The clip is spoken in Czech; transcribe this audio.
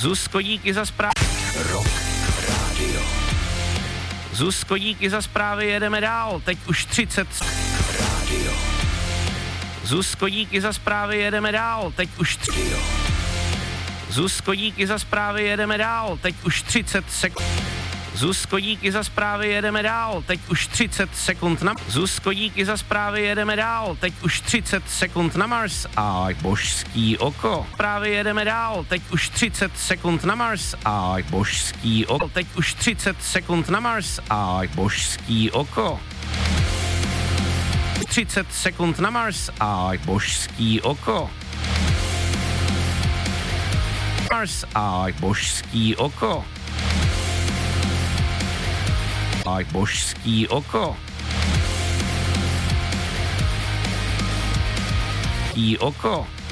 Zuzko, díky za zprávy. Rock Radio. Zuzko, díky za zprávy, jedeme dál, teď už 30. Radio. Zuzko, díky za zprávy, jedeme dál, teď už Radio. Zuzko, díky za zprávy, jedeme dál, teď už 30 sekund. Zuzko, díky za zprávy, jedeme dál, teď už 30 sekund na... Zuzko, díky za zprávy, jedeme dál, teď už 30 sekund na Mars. Aj božský oko. Právě jedeme dál, teď už 30 sekund na Mars. Aj božský oko. Teď už 30 sekund na Mars. Aj božský oko. 30 sekund na Mars. Aj božský oko. Mars. Aj božský oko. Aj božský oko. Oko.